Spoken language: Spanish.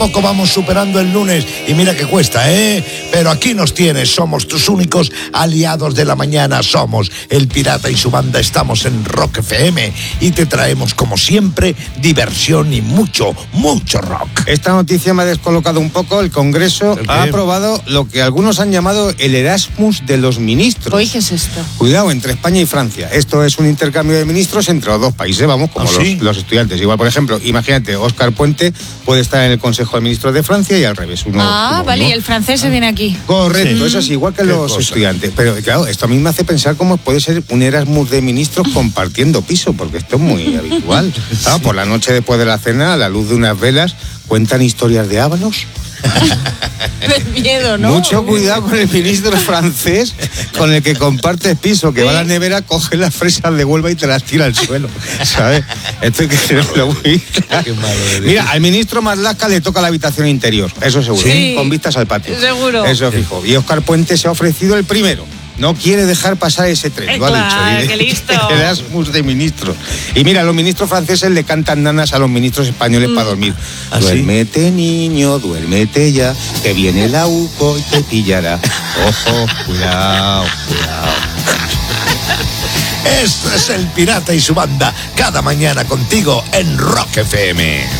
Poco vamos superando el lunes y mira que cuesta, pero aquí nos tienes, somos tus únicos aliados de la mañana, somos El Pirata y su banda, estamos en Rock FM y te traemos como siempre diversión y mucho rock. Esta noticia me ha descolocado un poco. El Congreso ha aprobado lo que algunos han llamado el Erasmus de los ministros. Oye, ¿qué es esto? Cuidado, entre España y Francia. Esto es un intercambio de ministros entre los dos países, vamos, como los estudiantes. Igual, por ejemplo, imagínate, Óscar Puente puede estar en el Consejo de Ministros de Francia y al revés. Vale, y el francés se viene aquí. Correcto, eso es igual que los estudiantes. Pero claro, esto a mí me hace pensar cómo puede ser un Erasmus de ministros compartiendo piso, porque esto es muy habitual. Claro, por la noche después de la cena, a la luz de unas velas, cuentan historias de Ábalos. De miedo, ¿no? Mucho cuidado con el ministro francés con el que compartes piso, que va a la nevera, coge las fresas de Huelva y te las tira al suelo, ¿sabes? Esto hay que tenerlo muy claro. Mira, al ministro Marlaska le toca la habitación interior, eso seguro, con vistas al patio. Seguro. Eso fijo. Y Óscar Puente se ha ofrecido el primero. No quiere dejar pasar ese tren, lo ha dicho. ¡Qué listo! Erasmus de ministros. Y mira, los ministros franceses le cantan nanas a los ministros españoles para dormir. Duérmete, niño, duérmete ya, que viene la UCO y te pillará. Ojo, cuidado. Esto es El Pirata y su banda, cada mañana contigo en Rock FM.